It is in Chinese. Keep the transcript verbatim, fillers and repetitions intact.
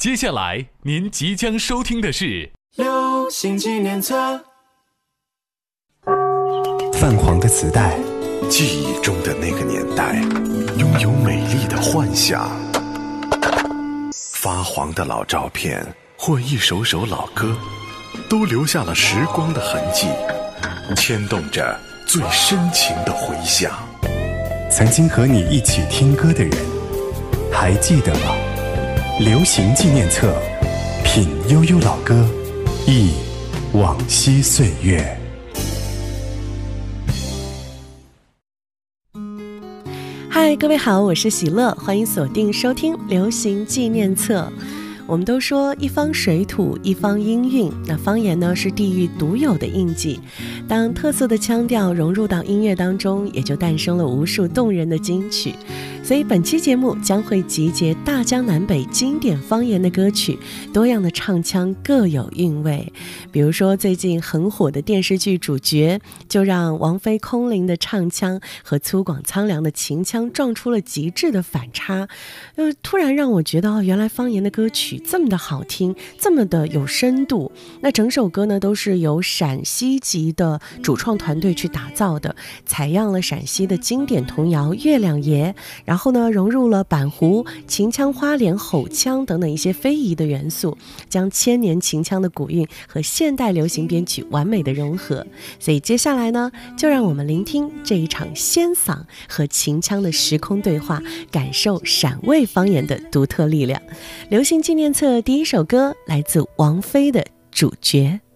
接下来您即将收听的是流行纪念册。 泛黄的磁带，记忆中的那个年代，拥有美丽的幻想。发黄的老照片或一首首老歌，都留下了时光的痕迹，牵动着最深情的回响。曾经和你一起听歌的人，还记得吗？流行纪念册，品悠悠老歌，忆往昔岁月。 嗨，各位好，我是喜乐，欢迎锁定收听流行纪念册。我们都说一方水土一方音韵，那方言呢是地域独有的印记，当特色的腔调融入到音乐当中，也就诞生了无数动人的金曲。所以本期节目将会集结大江南北经典方言的歌曲，多样的唱腔各有韵味。比如说最近很火的电视剧主角，就让王菲空灵的唱腔和粗犷苍凉的秦腔撞出了极致的反差，呃，突然让我觉得哦，原来方言的歌曲这么的好听，这么的有深度。那整首歌呢都是由陕西籍的主创团队去打造的，采样了陕西的经典童谣《月亮爷》，然后呢融入了板胡、秦腔、花脸、吼腔等等一些非遗的元素，将千年秦腔的古韵和现代流行编曲完美的融合。所以接下来呢，就让我们聆听这一场仙嗓和秦腔的时空对话，感受陕味方言的独特力量。流行纪念册第一首歌来自王菲的《主角》。